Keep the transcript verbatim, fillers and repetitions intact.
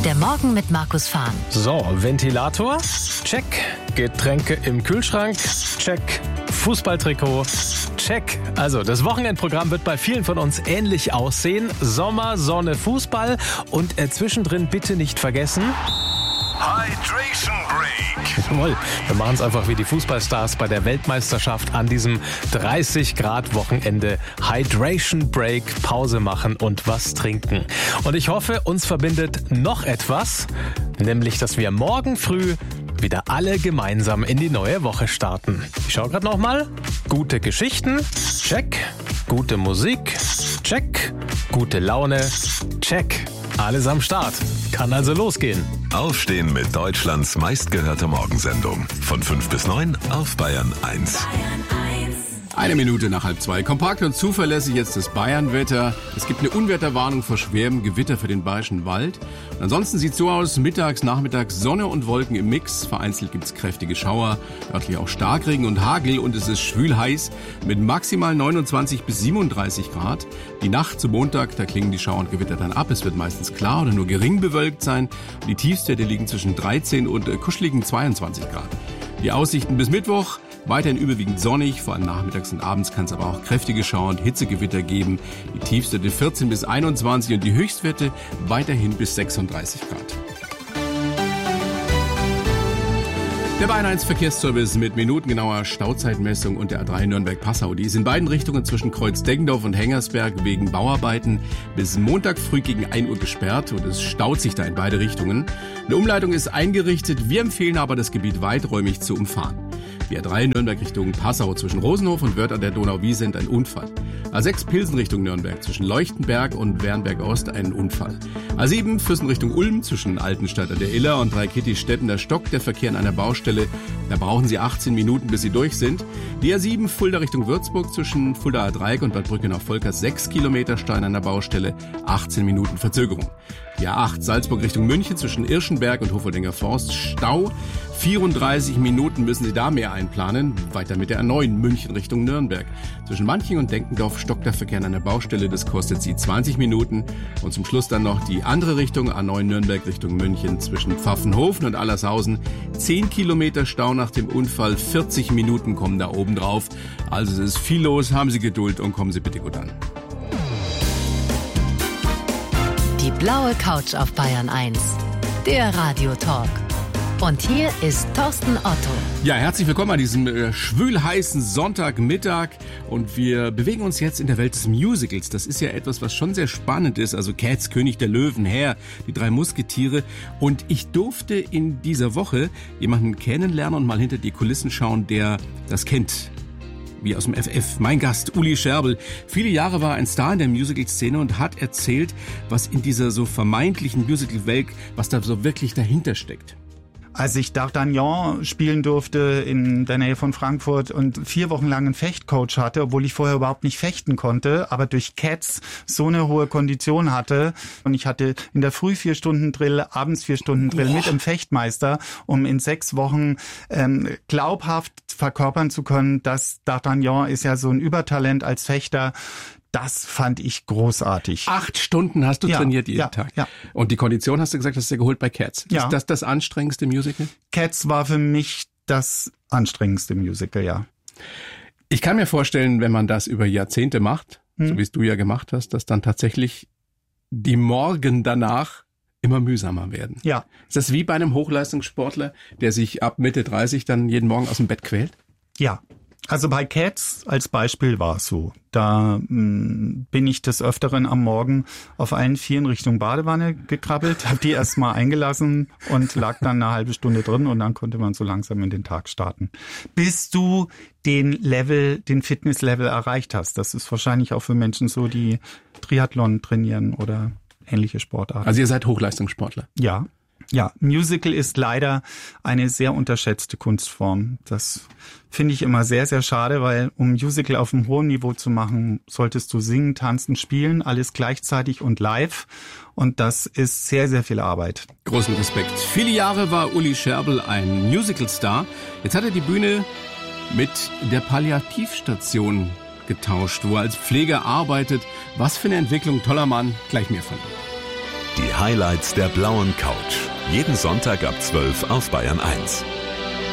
Der Morgen mit Markus Fahn. So, Ventilator, check. Getränke im Kühlschrank, check. Fußballtrikot, check. Also, das Wochenendprogramm wird bei vielen von uns ähnlich aussehen. Sommer, Sonne, Fußball und äh, zwischendrin bitte nicht vergessen... Hydration Break. Jawohl, wir machen es einfach wie die Fußballstars bei der Weltmeisterschaft an diesem dreißig Grad Wochenende. Hydration Break, Pause machen und was trinken. Und ich hoffe, uns verbindet noch etwas, nämlich, dass wir morgen früh wieder alle gemeinsam in die neue Woche starten. Ich schaue gerade nochmal. Gute Geschichten, check. Gute Musik, check. Gute Laune, check. Alles am Start. Kann also losgehen. Aufstehen mit Deutschlands meistgehörter Morgensendung. Von fünf bis neun auf Bayern eins. Eine Minute nach halb zwei. Kompakt und zuverlässig jetzt das Bayern-Wetter. Es gibt eine Unwetterwarnung vor schwerem Gewitter für den Bayerischen Wald. Und ansonsten sieht es so aus, mittags, nachmittags Sonne und Wolken im Mix. Vereinzelt gibt es kräftige Schauer, örtlich auch Starkregen und Hagel. Und es ist schwül heiß mit maximal neunundzwanzig bis siebenunddreißig Grad. Die Nacht zum Montag, da klingen die Schauer und Gewitter dann ab. Es wird meistens klar oder nur gering bewölkt sein. Und die Tiefstwerte liegen zwischen dreizehn und äh, kuscheligen zweiundzwanzig Grad. Die Aussichten bis Mittwoch. Weiterhin überwiegend sonnig, vor allem nachmittags und abends kann es aber auch kräftige Schauer und Hitzegewitter geben. Die Tiefstwerte vierzehn bis einundzwanzig und die Höchstwerte weiterhin bis sechsunddreißig Grad. Der Bayern eins Verkehrsservice mit minutengenauer Stauzeitmessung und der A drei Nürnberg-Passau. Die ist in beiden Richtungen zwischen Kreuz-Deggendorf und Hengersberg wegen Bauarbeiten bis Montag früh gegen ein Uhr gesperrt und es staut sich da in beide Richtungen. Eine Umleitung ist eingerichtet, wir empfehlen aber, das Gebiet weiträumig zu umfahren. Die A drei Nürnberg Richtung Passau zwischen Rosenhof und Wörth an der Donau-Wiesent ein Unfall. A sechs Pilsen Richtung Nürnberg zwischen Leuchtenberg und Wernberg-Ost ein Unfall. A sieben Füssen Richtung Ulm zwischen Altenstadt an der Iller und Dreikitti-Stetten der Stock der Verkehr an einer Baustelle. Da brauchen Sie achtzehn Minuten, bis Sie durch sind. Die A sieben Fulda Richtung Würzburg zwischen Fuldaer Dreieck und Bad Brückenau-Volkers sechs Kilometer Stau an einer Baustelle, achtzehn Minuten Verzögerung. Die A acht Salzburg Richtung München zwischen Irschenberg und Hofoldinger Forst Stau. vierunddreißig Minuten müssen Sie da mehr einplanen. Weiter mit der A neun München Richtung Nürnberg. Zwischen Manching und Denkendorf stockt der Verkehr an einer Baustelle. Das kostet Sie zwanzig Minuten. Und zum Schluss dann noch die andere Richtung, A neun Nürnberg Richtung München zwischen Pfaffenhofen und Allershausen. zehn Kilometer Stau nach dem Unfall. vierzig Minuten kommen da oben drauf. Also es ist viel los. Haben Sie Geduld und kommen Sie bitte gut an. Die blaue Couch auf Bayern eins. Der Radio-Talk. Und hier ist Thorsten Otto. Ja, herzlich willkommen an diesem äh, schwülheißen Sonntagmittag. Und wir bewegen uns jetzt in der Welt des Musicals. Das ist ja etwas, was schon sehr spannend ist. Also Cats, König der Löwen, Herr, die drei Musketiere. Und ich durfte in dieser Woche jemanden kennenlernen und mal hinter die Kulissen schauen, der das kennt. Wie aus dem F F. Mein Gast, Uli Scherbel. Viele Jahre war er ein Star in der Musical-Szene und hat erzählt, was in dieser so vermeintlichen Musical-Welt, was da so wirklich dahinter steckt. Als ich D'Artagnan spielen durfte in der Nähe von Frankfurt und vier Wochen lang einen Fechtcoach hatte, obwohl ich vorher überhaupt nicht fechten konnte, aber durch Cats so eine hohe Kondition hatte und ich hatte in der Früh vier Stunden Drill, abends vier Stunden Drill mit dem Fechtmeister, um in sechs Wochen ähm, glaubhaft verkörpern zu können, dass D'Artagnan ist ja so ein Übertalent als Fechter. Das fand ich großartig. Acht Stunden hast du ja, trainiert jeden ja, Tag. Ja. Und die Kondition hast du gesagt, hast du dir geholt bei Cats. Ja. Ist das das anstrengendste Musical? Cats war für mich das anstrengendste Musical, ja. Ich kann mir vorstellen, wenn man das über Jahrzehnte macht, hm. so wie es du ja gemacht hast, dass dann tatsächlich die Morgen danach immer mühsamer werden. Ja. Ist das wie bei einem Hochleistungssportler, der sich ab Mitte dreißig dann jeden Morgen aus dem Bett quält? Ja. Also bei Cats als Beispiel war es so. Da mh, bin ich des Öfteren am Morgen auf allen Vieren Richtung Badewanne gekrabbelt, habe die erstmal eingelassen und lag dann eine halbe Stunde drin und dann konnte man so langsam in den Tag starten. Bis du den Level, den Fitnesslevel erreicht hast. Das ist wahrscheinlich auch für Menschen so, die Triathlon trainieren oder ähnliche Sportarten. Also ihr seid Hochleistungssportler? Ja. Ja, Musical ist leider eine sehr unterschätzte Kunstform. Das finde ich immer sehr, sehr schade, weil um Musical auf einem hohen Niveau zu machen, solltest du singen, tanzen, spielen, alles gleichzeitig und live. Und das ist sehr, sehr viel Arbeit. Großen Respekt. Viele Jahre war Uli Scherbel ein Musicalstar. Jetzt hat er die Bühne mit der Palliativstation getauscht, wo er als Pfleger arbeitet. Was für eine Entwicklung, toller Mann, gleich mehr von ihm. Die Highlights der blauen Couch. Jeden Sonntag ab zwölf auf Bayern eins.